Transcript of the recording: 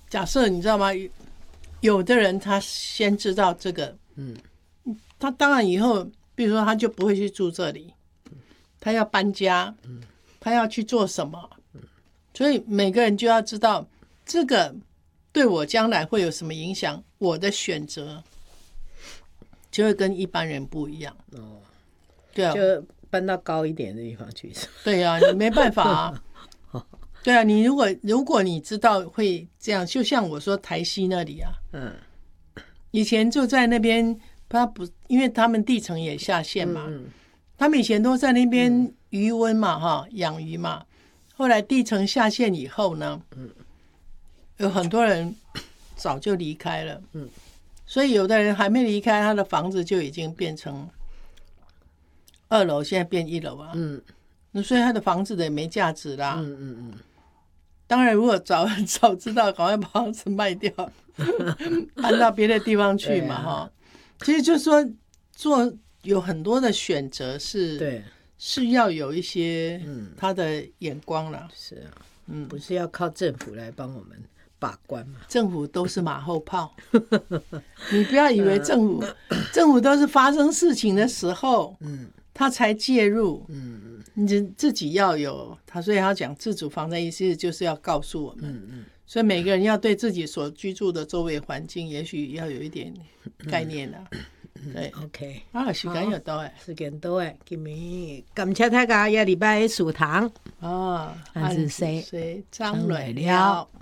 假设你知道吗？有的人他先知道这个，他当然以后，比如说他就不会去住这里，他要搬家，他要去做什么，所以每个人就要知道这个对我将来会有什么影响，我的选择就会跟一般人不一样。对啊， 就搬到高一点的地方去。 对啊，你没办法啊。对啊，你如果你知道会这样，就像我说台西那里啊，以前就在那边，因为他们地层也下陷嘛，他们以前都在那边渔温嘛，养鱼嘛，后来地层下陷以后呢，有很多人早就离开了，所以有的人还没离开，他的房子就已经变成2楼，现在变1楼啊，所以他的房子的也没价值啦，当然，如果早知道，赶快把房子卖掉，搬到别的地方去嘛，哈。其实就是说，有很多的选择是要有一些他的眼光啦。 是啊，不是要靠政府来帮我们把关嘛？ 政府都是马后炮，你不要以为政府都是发生事情的时候，他才介入，你自己要有他，所以他讲自主防灾意识就是要告诉我们，所以每个人要对自己所居住的周围环境，也许要有一点概念啦。对 ，OK， 时间又到时间到诶，今日感谢大家，下礼拜的食堂啊， 安子谁张蕊了。